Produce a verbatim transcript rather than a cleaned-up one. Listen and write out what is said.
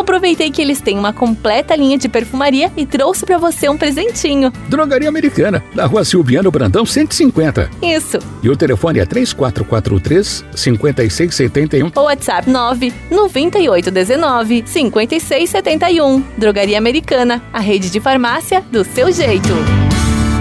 aproveitei que eles têm uma completa linha de perfumaria e trouxe pra você um presentinho. Drogaria Americana, na Rua Silviano Brandão, cento e cinquenta. Isso. E o telefone é três quatro quatro três, cinco seis sete um. O WhatsApp nove nove oito um nove, cinco seis sete um. Drogaria Americana, a rede de farmácia do seu jeito.